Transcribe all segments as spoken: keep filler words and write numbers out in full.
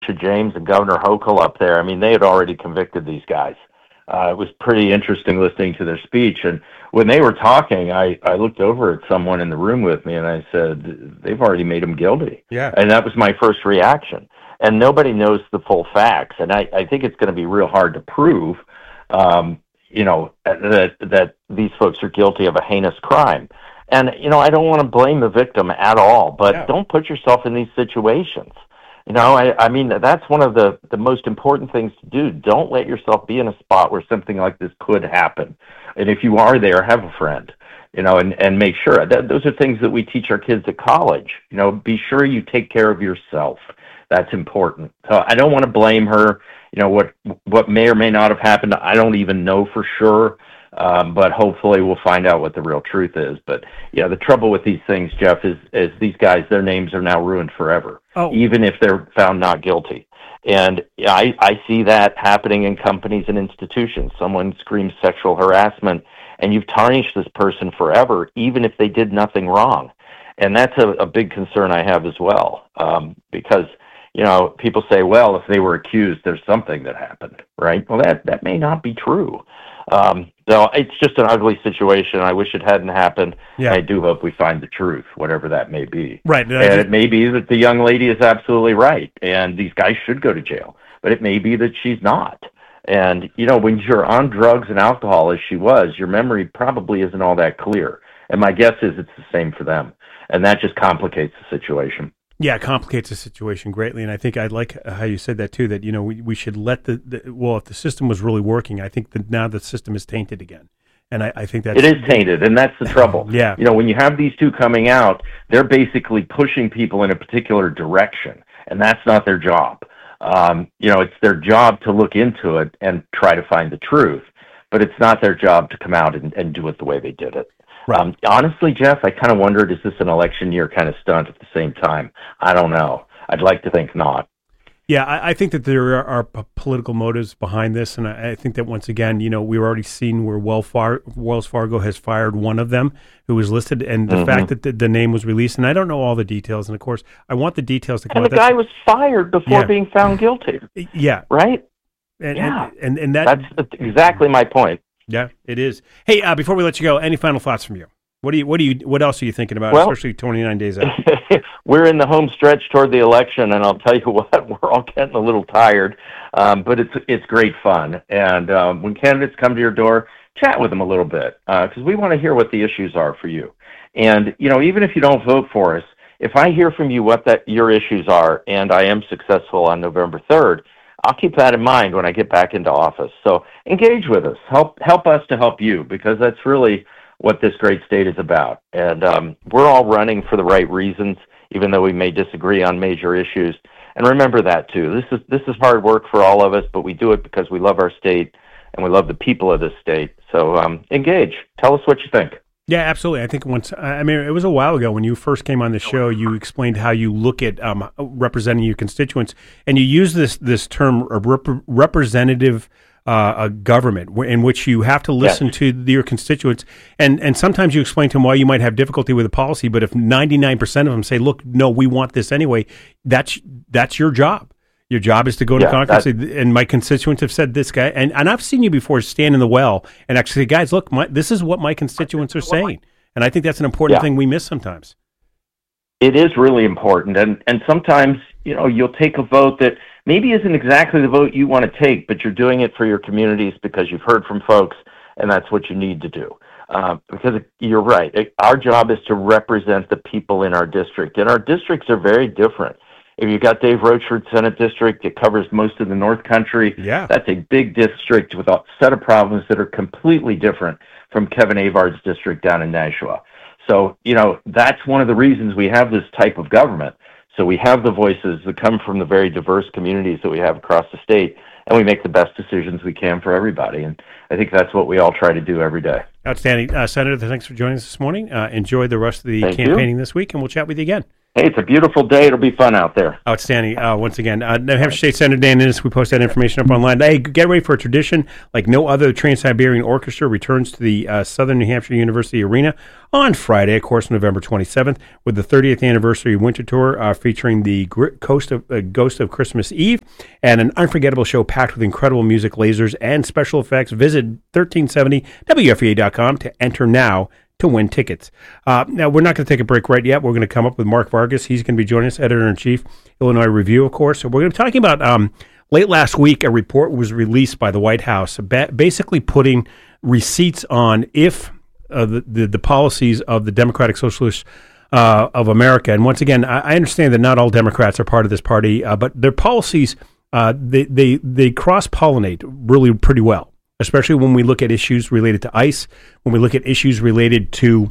James and Governor Hochul up there, I mean, they had already convicted these guys. Uh, it was pretty interesting listening to their speech. And when they were talking, I, I looked over at someone in the room with me and I said, they've already made them guilty. Yeah. And that was my first reaction. And nobody knows the full facts. And I, I think it's going to be real hard to prove, um, you know, that, that these folks are guilty of a heinous crime. And, you know, I don't want to blame the victim at all, but yeah. don't put yourself in these situations. You know, I, I mean, that's one of the, the most important things to do. Don't let yourself be in a spot where something like this could happen. And if you are there, have a friend, you know, and, and make sure. That, those are things that we teach our kids at college. You know, be sure you take care of yourself. That's important. So I don't want to blame her. You know, what what may or may not have happened, I don't even know for sure. Um, but hopefully we'll find out what the real truth is. But yeah, the trouble with these things, Jeff, is, is these guys, their names are now ruined forever, oh. even if they're found not guilty. And I, I see that happening in companies and institutions. Someone screams sexual harassment, and you've tarnished this person forever, even if they did nothing wrong. And that's a, a big concern I have as well, um, because you know, people say, well, if they were accused, there's something that happened, right? Well, that, that may not be true. Um, so it's just an ugly situation. I wish it hadn't happened. Yeah. I do hope we find the truth, whatever that may be. Right. And, and it may be that the young lady is absolutely right, and these guys should go to jail. But it may be that she's not. And, you know, when you're on drugs and alcohol, as she was, your memory probably isn't all that clear. And my guess is it's the same for them. And that just complicates the situation. Yeah, it complicates the situation greatly, and I think I like how you said that too. That you know we, we should let the, the well, if the system was really working, I think that now the system is tainted again, and I, I think that it is tainted, and that's the trouble. Yeah, you know, when you have these two coming out, they're basically pushing people in a particular direction, and that's not their job. Um, you know, it's their job to look into it and try to find the truth, but it's not their job to come out and, and do it the way they did it. Right. Um, honestly, Jeff, I kind of wondered, is this an election year kind of stunt at the same time? I don't know. I'd like to think not. Yeah, I, I think that there are, are p- political motives behind this, and I, I think that once again, you know, we've already seen where Wells, Far- Wells Fargo has fired one of them who was listed, and the mm-hmm. fact that the, the name was released, and I don't know all the details, and of course, I want the details to come and out. And the guy was fired before yeah. being found guilty. Yeah. Right? And, yeah. And, and, and that, that's exactly my point. Yeah, it is. Hey, uh, before we let you go, any final thoughts from you? What do you? What do you? What else are you thinking about? Well, especially twenty-nine days out. We're in the home stretch toward the election, and I'll tell you what, we're all getting a little tired, um, but it's it's great fun. And um, when candidates come to your door, chat with them a little bit because uh, we want to hear what the issues are for you. And you know, even if you don't vote for us, if I hear from you what that your issues are, and I am successful on November third, I'll keep that in mind when I get back into office. So engage with us, help help us to help you, because that's really what this great state is about. And um, we're all running for the right reasons, even though we may disagree on major issues. And remember that too. This is this is hard work for all of us, but we do it because we love our state and we love the people of this state. So um, engage. Tell us what you think. Yeah, absolutely. I think once, I mean, it was a while ago when you first came on the show, you explained how you look at um, representing your constituents, and you use this this term, a rep- representative Uh, a government in which you have to listen yes. to your constituents, and, and sometimes you explain to them why you might have difficulty with a policy, but if ninety-nine percent of them say, look, no, we want this anyway, that's that's your job. Your job is to go yeah, to Congress, and my constituents have said this guy, and, and I've seen you before stand in the well and actually say, guys, look, my, this is what my constituents are saying, and I think that's an important yeah. thing we miss sometimes. It is really important, and, and sometimes, you know, you'll take a vote that maybe isn't exactly the vote you want to take, but you're doing it for your communities because you've heard from folks, and that's what you need to do. Uh, because you're right. It, our job is to represent the people in our district, and our districts are very different. If you've got Dave Rochford's Senate district, it covers most of the North Country. Yeah. That's a big district with a set of problems that are completely different from Kevin Avard's district down in Nashua. So, you know, that's one of the reasons we have this type of government. So we have the voices that come from the very diverse communities that we have across the state, and we make the best decisions we can for everybody. And I think that's what we all try to do every day. Outstanding. Uh, Senator, thanks for joining us this morning. Uh, enjoy the rest of the Thank campaigning you. this week, and we'll chat with you again. Hey, it's a beautiful day. It'll be fun out there. Outstanding. Uh, once again, uh, New Hampshire State Senator Dan Innes, we post that information up online. Hey, get ready for a tradition like no other. Trans-Siberian Orchestra returns to the uh, Southern New Hampshire University Arena on Friday, of course, November twenty-seventh, with the thirtieth anniversary winter tour uh, featuring the Gr- Coast of, uh, Ghost of Christmas Eve and an unforgettable show packed with incredible music, lasers, and special effects. Visit thirteen seventy W F E A dot com to enter now to win tickets. Uh, now, we're not going to take a break right yet. We're going to come up with Mark Vargas. He's going to be joining us, Editor-in-Chief, Illinois Review, of course. So we're going to be talking about, um, late last week, a report was released by the White House ba- basically putting receipts on if uh, the, the, the policies of the Democratic Socialists uh, of America. And once again, I, I understand that not all Democrats are part of this party, uh, but their policies, uh, they, they, they cross-pollinate really pretty well, especially when we look at issues related to ICE, when we look at issues related to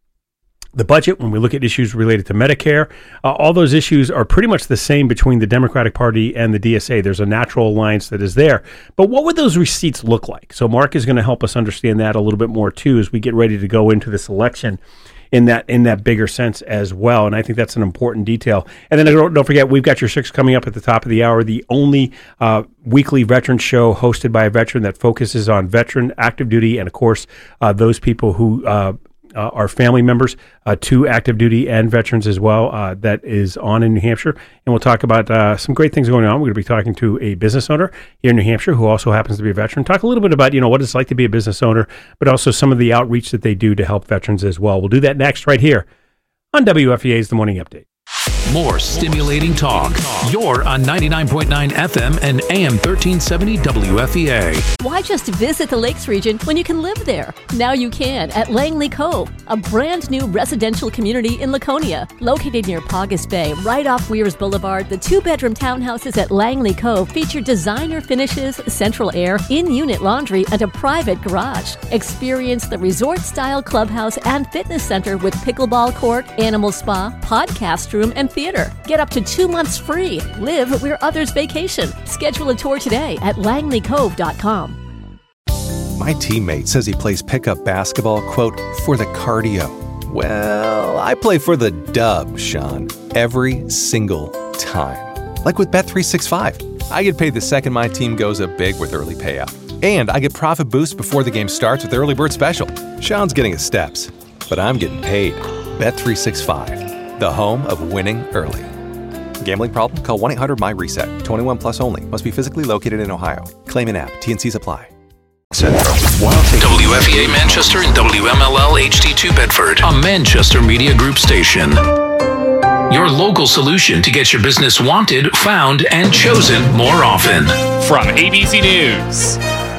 the budget, when we look at issues related to Medicare. Uh, all those issues are pretty much the same between the Democratic Party and the D S A. There's a natural alliance that is there. But what would those receipts look like? So Mark is going to help us understand that a little bit more, too, as we get ready to go into this election in that in that bigger sense as well. And I think that's an important detail. And then don't, don't forget, we've got your six coming up at the top of the hour, the only uh, weekly veteran show hosted by a veteran that focuses on veteran, active duty, and, of course, uh, those people who uh, uh, are family members uh, to active duty and veterans as well. Uh, that is on in New Hampshire. And we'll talk about uh, some great things going on. We're going to be talking to a business owner here in New Hampshire who also happens to be a veteran. Talk a little bit about, you know, what it's like to be a business owner, but also some of the outreach that they do to help veterans as well. We'll do that next right here on W F E A's The Morning Update. More stimulating talk. You're on ninety-nine point nine F M and A M thirteen seventy W F E A. Why just visit the Lakes region when you can live there? Now you can at Langley Cove, a brand new residential community in Laconia. Located near Paugus Bay, right off Weirs Boulevard, the two-bedroom townhouses at Langley Cove feature designer finishes, central air, in-unit laundry, and a private garage. Experience the resort-style clubhouse and fitness center with pickleball court, animal spa, podcast room, and theater. Get up to two months free. Live where others vacation. Schedule a tour today at langley cove dot com. My teammate says he plays pickup basketball, quote, for the cardio. Well, I play for the dub, Sean, every single time. Like with Bet three sixty-five. I get paid the second my team goes up big with early payout. And I get profit boost before the game starts with the early bird special. Sean's getting his steps, but I'm getting paid. Bet three sixty-five, the home of winning early. Gambling problem? Call one eight hundred my reset. twenty-one plus only. Must be physically located in Ohio. Claim an app. T N Cs apply. W F E A Manchester and W M L L H D two Bedford, a Manchester Media Group station. Your local solution to get your business wanted, found, and chosen more often. From A B C News,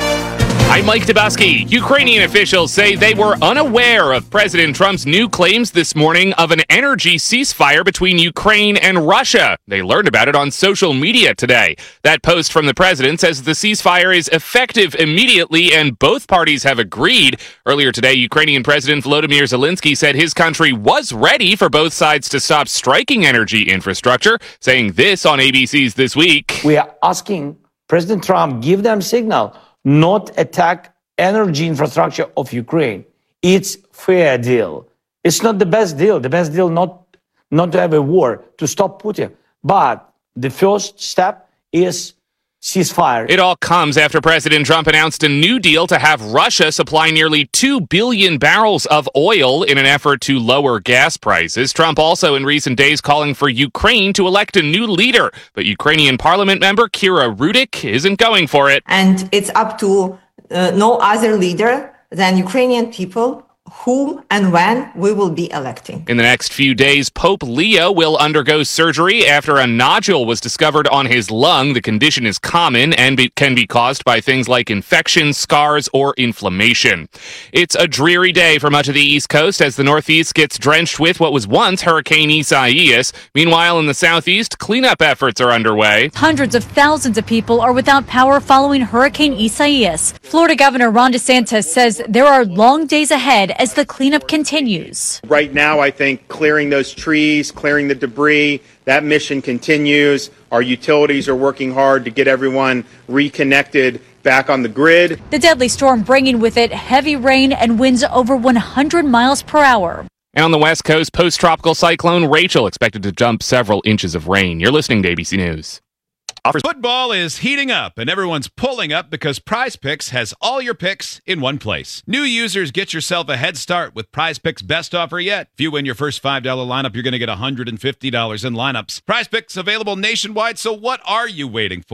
I'm Mike Dubowski. Ukrainian officials say they were unaware of President Trump's new claims this morning of an energy ceasefire between Ukraine and Russia. They learned about it on social media today. That post from the president says the ceasefire is effective immediately and both parties have agreed. Earlier today, Ukrainian President Volodymyr Zelensky said his country was ready for both sides to stop striking energy infrastructure, saying this on A B C's This Week. We are asking President Trump, give them signal, not attack energy infrastructure of Ukraine. It's fair deal. It's not the best deal. The best deal not, not to have a war, to stop Putin. But the first step is ceasefire. It all comes after President Trump announced a new deal to have Russia supply nearly two billion barrels of oil in an effort to lower gas prices. Trump also in recent days calling for Ukraine to elect a new leader. But Ukrainian parliament member Kira Rudik isn't going for it. And it's up to uh, no other leader than Ukrainian people whom and when we will be electing. In the next few days, Pope Leo will undergo surgery after a nodule was discovered on his lung. The condition is common and be- can be caused by things like infections, scars, or inflammation. It's a dreary day for much of the East Coast as the Northeast gets drenched with what was once Hurricane Isaias. Meanwhile, in the Southeast, cleanup efforts are underway. Hundreds of thousands of people are without power following Hurricane Isaias. Florida Governor Ron DeSantis says there are long days ahead as the cleanup continues. Right now, I think clearing those trees, clearing the debris, that mission continues. Our utilities are working hard to get everyone reconnected back on the grid. The deadly storm bringing with it heavy rain and winds over one hundred miles per hour. And on the West Coast, post-tropical cyclone Rachel expected to jump several inches of rain. You're listening to A B C News. Offers. Football is heating up, and everyone's pulling up because Prize Picks has all your picks in one place. New users, get yourself a head start with Prize Picks' best offer yet. If you win your first five dollars lineup, you're going to get one hundred fifty dollars in lineups. Prize Picks available nationwide, so what are you waiting for?